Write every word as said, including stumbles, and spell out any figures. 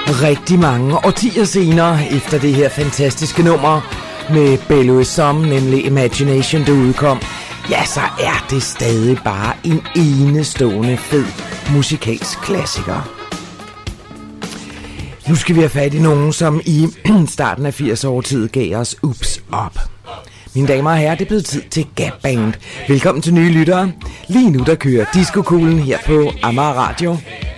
Rigtig mange årtier senere, efter det her fantastiske nummer med Bello Som, nemlig Imagination, der udkom, ja, så er det stadig bare en enestående fed musikalsk klassiker. Nu skal vi have fat i nogen, som i starten af firs-årtiet gav os Ups Up. Mine damer og herrer, det er blevet tid til Gap Band. Velkommen til nye lyttere. Lige nu der kører disco-kuglen her på Amager Radio.